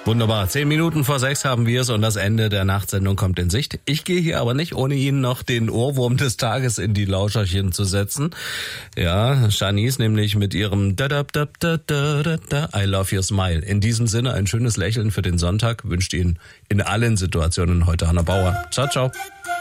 Wunderbar. 10 Minuten vor 6 haben wir es und das Ende der Nachtsendung kommt in Sicht. Ich gehe hier aber nicht, ohne Ihnen noch den Ohrwurm des Tages in die Lauscherchen zu setzen. Ja, Shanice nämlich mit ihrem I love your smile. In diesem Sinne ein schönes Lächeln für den Sonntag wünscht Ihnen in allen Situationen heute Hanna Bauer. Ciao, ciao.